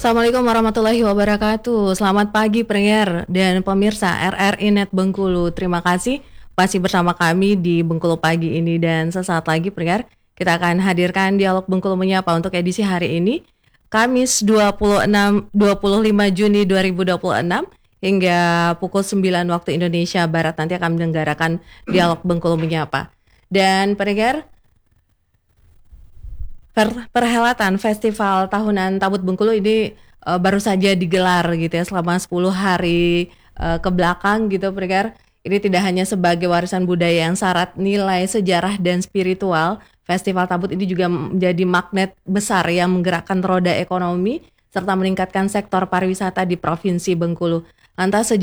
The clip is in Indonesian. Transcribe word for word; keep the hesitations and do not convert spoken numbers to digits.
Assalamualaikum warahmatullahi wabarakatuh. Selamat pagi pendengar dan pemirsa R R I Net Bengkulu. Terima kasih masih bersama kami di Bengkulu pagi ini, dan sesaat lagi pendengar kita akan hadirkan dialog Bengkulu Menyapa untuk edisi hari ini, Kamis dua puluh enam dua puluh lima Juni dua ribu dua puluh enam hingga pukul sembilan waktu Indonesia Barat. Nanti akan mendengarkan dialog Bengkulu Menyapa. Dan pendengar, Per- perhelatan Festival Tahunan Tabut Bengkulu ini uh, baru saja digelar gitu ya selama sepuluh hari uh, ke belakang gitu pendengar. Ini tidak hanya sebagai warisan budaya yang syarat nilai sejarah dan spiritual, Festival Tabut ini juga menjadi magnet besar yang menggerakkan roda ekonomi serta meningkatkan sektor pariwisata di Provinsi Bengkulu. Lantas